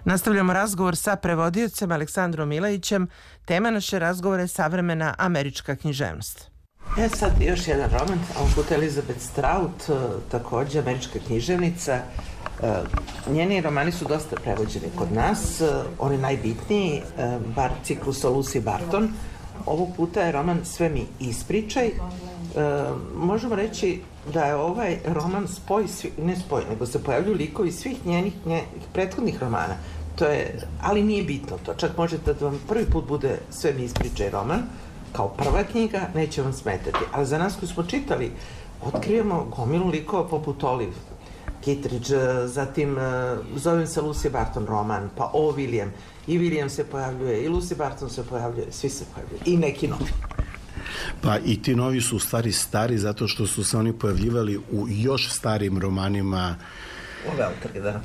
Nastavljamo razgovor sa prevodiocem Aleksandrom Milajićem. Tema naše razgovora je savremena američka književnost. Sad još jedan roman, ovog puta Elizabeth Strout, takođe američka književnica. Njeni romani su dosta prevođeni kod nas, oni najbitniji, bar ciklus o Lucy Barton. Ovog puta je roman Sve mi ispričaj. Možemo reći da je ovaj roman ne spoj, nego se pojavljuju likovi svih njenih prethodnih romana. Ali nije bitno to. Čak možete da vam prvi put bude Sve mi ispričaj roman, kao prva knjiga, neće vam smetati. Ali za nas koji smo čitali, otkrivamo gomilu likova poput Olive Kittredge, zatim Zovem se Lucy Barton roman, pa O. William. I William se pojavljuje, i Lucy Barton se pojavljuje, svi se pojavljuje. I neki novi. Pa i ti novi su u stvari stari zato što su se oni pojavljivali u još starim romanima ove autorke, da.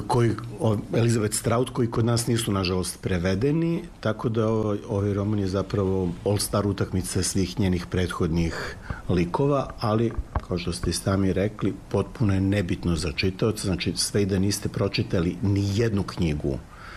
Elizabeth Strout, koji kod nas nisu, nažalost, prevedeni, tako da ovaj roman je zapravo all-star utakmica svih njenih prethodnih likova, ali, kao što ste i sami rekli, potpuno je nebitno za čitaoca, znači sve i da niste pročitali ni jednu knjigu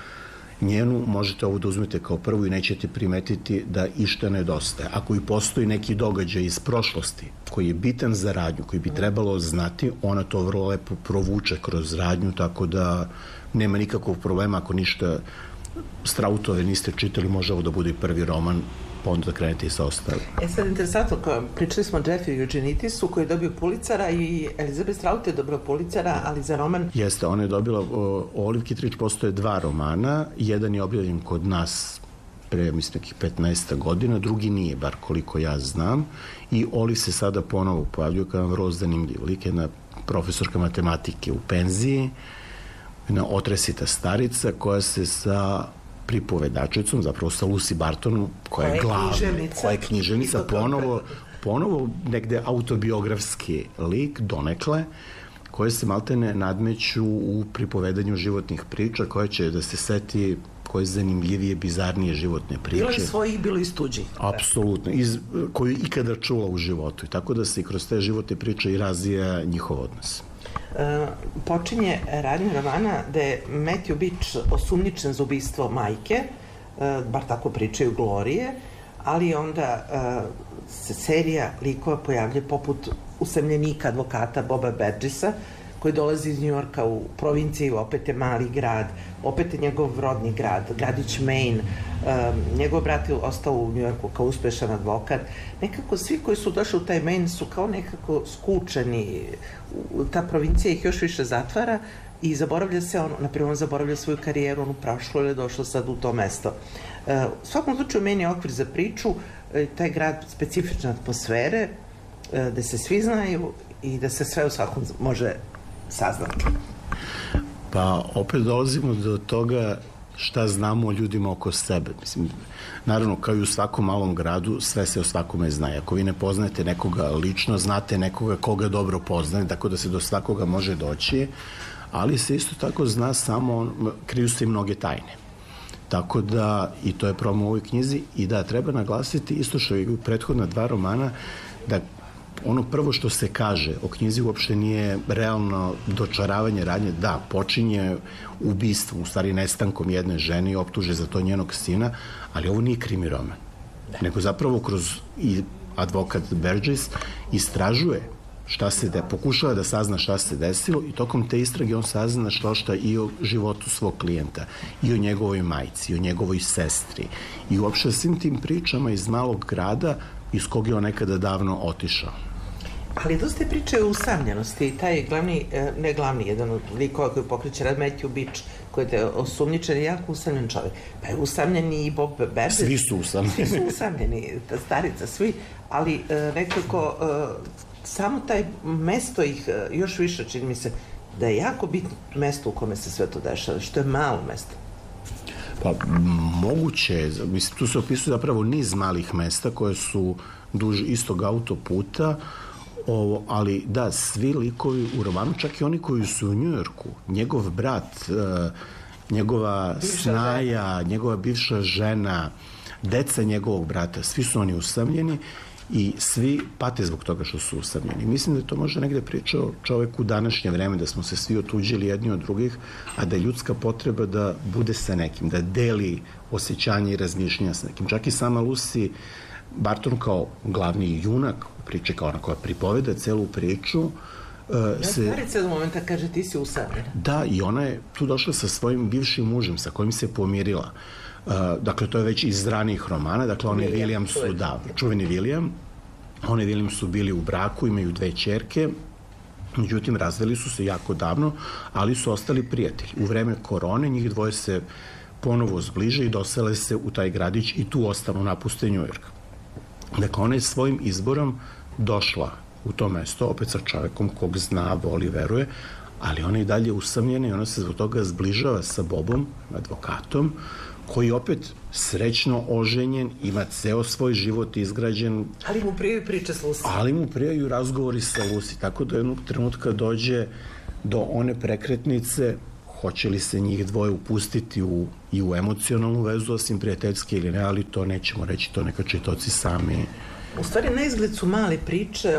njenu, možete ovo da uzmete kao prvu i nećete primetiti da išta nedostaje. Ako i postoji neki događaj iz prošlosti koji je bitan za radnju, koji bi trebalo znati, ona to vrlo lepo provuče kroz radnju, tako da nema nikakvog problema ako ništa Strautove niste čitali, može ovo da bude i prvi roman, pa onda da krenete i sa ostali. Sad interesantno, pričali smo o Jeffrey Eugenitisu koji je dobio Pulitzera i Elizabeth Strout je dobila Pulitzera, ali za roman... Jeste, ona je dobila, Olive Kittredge postoje dva romana, jedan je objavljen kod nas pre, mislim, nekih 15 godina, drugi nije, bar koliko ja znam, i Olive se sada ponovo pojavljuje kao vrlo zanimljiv lik, jedna profesorka matematike u penziji, jedna otresita starica koja se sa pripovedačicom, zapravo sa Lucy Bartonom, koja je glavna, koja je književnica, ponovo negde autobiografski lik, donekle, koje se maltene nadmeću u pripovedanju životnih priča, koja će da se seti koje zanimljivije, bizarnije životne priče. Bilo je svojih, bilo i tuđih. Apsolutno, koju je ikada čula u životu. I tako da se i kroz te životne priče i razvija njihov odnos. Počinje radnja romana da je Matthew Beach osumnjičen za ubistvo majke, bar tako pričaju Glorije, ali onda se serija likova pojavlja poput usamljenika advokata Boba Burgessa, koji dolazi iz Njujorka u provinciju, opet je mali grad, opet je njegov rodni grad, gradić Maine, njegov brat je ostao u Njujorku kao uspešan advokat. Nekako svi koji su došli u taj Maine su kao nekako skučeni, ta provincija ih još više zatvara i zaboravlja se on, naprimjer on zaboravlja svoju karijeru, onu prošlo ili je došlo sad u to mesto. U svakom slučaju Maine je okvir za priču, taj grad specifične atmosfere, gde se svi znaju i da se sve u svakom može saznati. Pa opet dolazimo do toga šta znamo o ljudima oko sebe. Mislim, naravno, kao i u svakom malom gradu, sve se o svakome zna. Ako vi ne poznajete nekoga lično, znate nekoga koga dobro poznaje, tako da se do svakoga može doći, ali se isto tako zna samo, kriju se i mnoge tajne. Tako da, i to je problem u ovoj knjizi, i da, treba naglasiti isto što i u prethodna dva romana, da ono prvo što se kaže o knjizi uopšte nije realno dočaravanje radnje. Da, počinje ubistvom, u stvari nestankom jedne žene i optuže za to njenog sina, ali ovo nije krimi roman. Nego zapravo kroz i advokat Burgess istražuje šta se pokušava da sazna šta se desilo i tokom te istrage on sazna šta i o životu svog klijenta, i o njegovoj majci, i o njegovoj sestri, i uopšte svim tim pričama iz malog grada iz kog je on nekada davno otišao. Ali dosta je priče o usamljenosti. Taj je jedan od likova koji pokreće rad, Matthew Beach, koji je osumnjičen i jako usamljen čovjek. Pa je usamljen i Bob Burgess. Svi su usamljeni. Svi su usamljeni, ta starica, svi. Ali nekako samo taj mesto ih još više, čini mi se, da je jako bitno mesto u kome se sve to dešava, što je malo mesto. Pa moguće je, mislim, tu se opisuje zapravo niz malih mesta koje su duž istog autoputa, ali da, svi likovi u romanu, čak i oni koji su u Njujorku, njegov brat, njegova snaja, njegova bivša žena, deca njegovog brata, svi su oni usamljeni i svi pate zbog toga što su usamljeni. Mislim da to može negde priča o čoveku u današnje vreme, da smo se svi otuđili jedni od drugih, a da je ljudska potreba da bude sa nekim, da deli osjećanje i razmišljenja sa nekim. Čak i sama Lucy Barton kao glavni junak u priči, kao ona koja pripoveda celu priču, Starica do momenta kaže ti si usamljena. Da, i ona je tu došla sa svojim bivšim mužem sa kojim se pomirila. Dakle, to je već iz ranijih romana, dakle, on i William su, da, čuveni William, on i William su bili u braku, imaju 2 ćerke, međutim, razveli su se jako davno, ali su ostali prijatelji. U vreme korone njih dvoje se ponovo zbliže i dosele se u taj gradić i tu ostanu, napuste New York. Dakle, ona je svojim izborom došla u to mesto, opet sa čovekom kog zna, voli, veruje, ali ona je dalje usamljena i ona se zbog toga zbližava sa Bobom, advokatom, koji opet srećno oženjen, ima ceo svoj život izgrađen. Ali mu prijaju priče s Lucy. Ali mu prijaju razgovori sa Lucy, tako da jednog trenutka dođe do one prekretnice, hoće li se njih dvoje upustiti i u emocionalnu vezu, osim prijateljske ili ne, ali to nećemo reći, to neka čitaoci sami. U stvari, na izgled su male priče,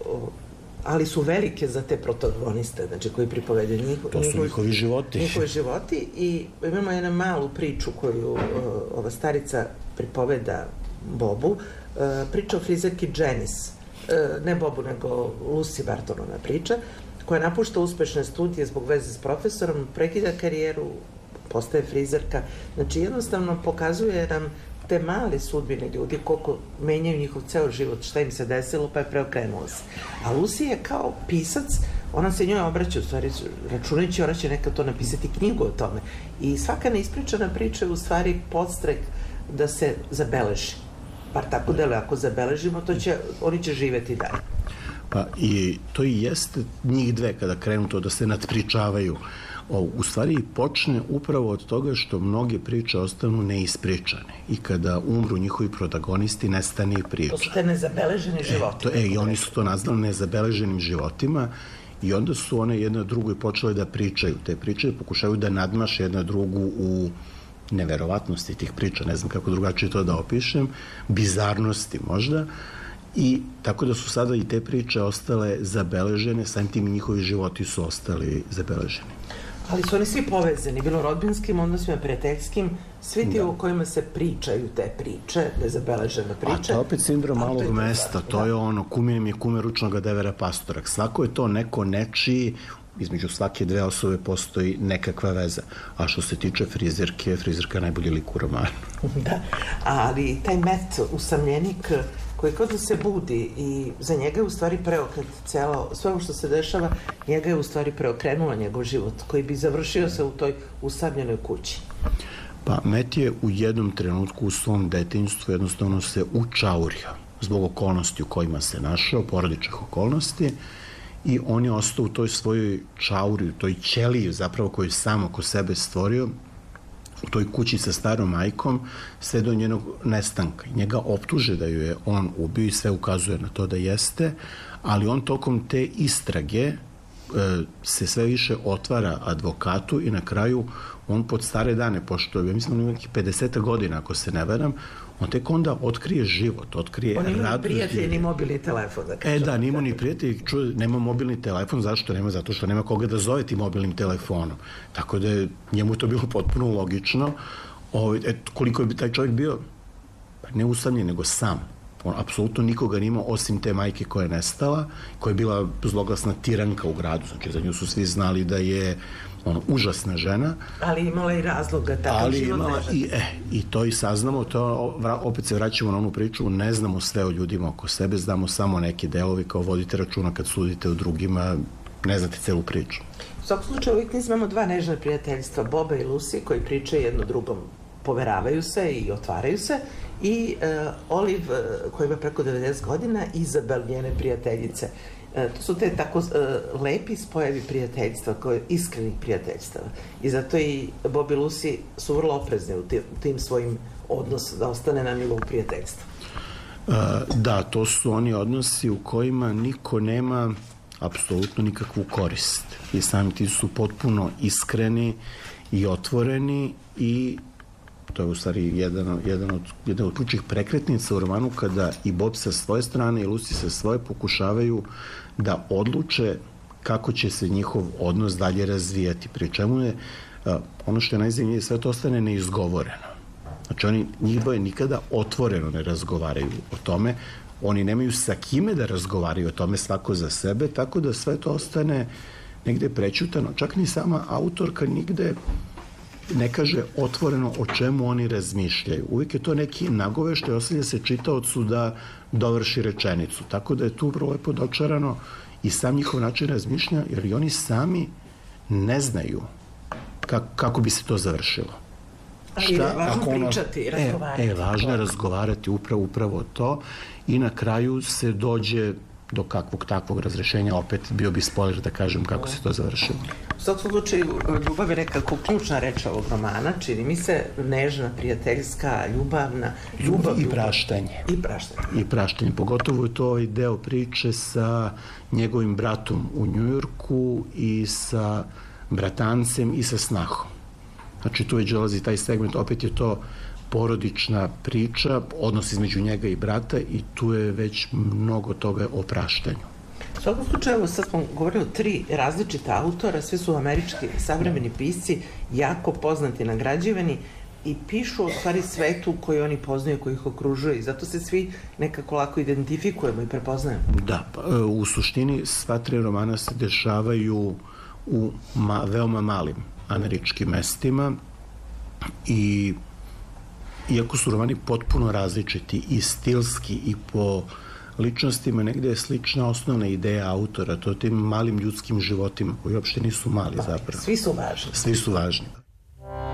ali su velike za te protagoniste, znači koji pripovedaju to su njihovi životi. Njihovi životi i imamo jednu malu priču koju ova starica pripoveda Bobu, priča o frizerki Janice, ne Bobu, nego Lucy Bartonova priča, koja napušta uspešne studije zbog veze s profesorom, prekida karijeru, postaje frizerka, znači jednostavno pokazuje nam te male sudbine ljudi, koliko menjaju njihov ceo život, šta im se desilo, pa je preokrenula se. A Lucy je kao pisac, ona se njoj obraća, u stvari, računajući, ona će nekad to napisati knjigu o tome. I svaka neispričana priča je u stvari podstrek da se zabeleži. Bar tako dele, ako zabeležimo, oni će živeti dalje. Pa i to i jeste njih dve kada krenu to da se nadpričavaju. U stvari počne upravo od toga što mnoge priče ostanu neispričane i kada umru njihovi protagonisti nestane i priča. To su te nezabeleženi životi. I oni su to nazvali nezabeleženim životima i onda su one jedna drugoj počele da pričaju. Te priče pokušaju da nadmaše jedna drugu u neverovatnosti tih priča, ne znam kako drugačije to da opišem, bizarnosti možda, i tako da su sada i te priče ostale zabeležene, samim tim njihovi životi su ostali zabeleženi. Ali su oni svi povezani, bilo rodbinskim odnosima, prijateljskim, svi ti u kojima se pričaju te priče, nezabeležene priče. A to je opet sindrom malog mesta, to je ono, kume mi je kume ručnog devera pastora. Svako je to neko nečiji, između svake dve osobe postoji nekakva veza. A što se tiče frizerke, frizerka je najbolji lik u romanu. Da, ali taj Matt, usamljenik, koji kao da se budi i za njega je u stvari preokret sve ovo što se dešava, njega je u stvari preokrenula njegov život, koji bi završio se u toj usamljenoj kući. Pa Matt je u jednom trenutku u svom detinjstvu jednostavno se učaurio zbog okolnosti u kojima se našao, porodičnih okolnosti, i on je ostao u toj svojoj čauri, u toj ćeliji zapravo koju sam oko sebe stvorio, u toj kući sa starom majkom, sve do njenog nestanka. Njega optuže da ju je on ubio i sve ukazuje na to da jeste, ali on tokom te istrage se sve više otvara advokatu i na kraju on pod stare dane, pošto je, mislim, on nekih 50 godina, ako se ne varam, on tek onda otkrije život, otkrije radost. On ima prijatelj ni mobilni telefon, da kažem. Da, nima ni prijatelj, nema mobilni telefon, zašto nema? Zato što nema koga da zove ti mobilnim telefonom. Tako da je njemu to bilo potpuno logično. Koliko je taj čovjek bio, ne usamljen, nego sam. On apsolutno nikoga nima osim te majke koja je nestala, koja je bila zloglasna tiranka u gradu. Znači, za nju su svi znali da je užasna žena. Ali imala i razloga, takav život nežan. I to i saznamo, to opet se vraćamo na onu priču, ne znamo sve o ljudima oko sebe, znamo samo neke delovi, kao vodite računa kad sudite o drugima, ne znate celu priču. U svakom slučaju, uvijek imamo dva nežna prijateljstva, Boba i Lucy, koji pričaju jedno drugom, poveravaju se i otvaraju se, i Olive, koja ima preko 90 godina, Izabel, njene prijateljice. To su te tako lepi spojevi prijateljstva, iskrenih prijateljstva. I zato i Bob i Lucy su vrlo oprezni u tim svojim odnosu, da ostane na nivou prijateljstva. Da, to su oni odnosi u kojima niko nema apsolutno nikakvu korist. I sami ti su potpuno iskreni i otvoreni i To je u stvari jedna od ključnih prekretnica u romanu kada i Bob sa svoje strane i Lucy sa svoje pokušavaju da odluče kako će se njihov odnos dalje razvijati. Pri čemu je ono što je najzanimljivije, sve to ostane neizgovoreno. Znači, njih dvoje nikada otvoreno ne razgovaraju o tome, oni nemaju sa kime da razgovaraju o tome svako za sebe, tako da sve to ostane negde prećutano. Čak ni sama autorka nigde ne kaže otvoreno o čemu oni razmišljaju. Uvijek je to neki nagoveštaj, ostavlja se čitaocu da dovrši rečenicu. Tako da je tu vrlo lepo dočarano i sam njihov način razmišljanja, jer i oni sami ne znaju kako bi se to završilo. Ali je važno pričati i razgovarati. Važno je razgovarati upravo to i na kraju se dođe do kakvog takvog razrešenja. Opet bio bi spoiler da kažem kako se to završilo. U svakom slučaju, ljubav je nekako ključna reč ovog romana, čini mi se nežna, prijateljska, ljubavna. Ljubav i praštanje. I praštanje. Pogotovo je to ovaj deo priče sa njegovim bratom u Njujorku i sa bratancem i sa snahom. Znači, tu već dolazi taj segment, opet je to porodična priča, odnos između njega i brata i tu je već mnogo toga o praštanju. U svakom slučaju, sad smo govorili o 3 različita autora, sve su američki savremeni pisci, jako poznati, nagrađivani i pišu o stvari svetu koji oni poznaju, koji ih okružuje i zato se svi nekako lako identifikujemo i prepoznajemo. Da, u suštini sva 3 romana se dešavaju u veoma malim američkim mestima i iako su romani potpuno različiti i stilski i po ličnostima, negde je slična osnovna ideja autora, to je tim malim ljudskim životima koji uopšte nisu mali zapravo. Svi su važni. Svi su važni.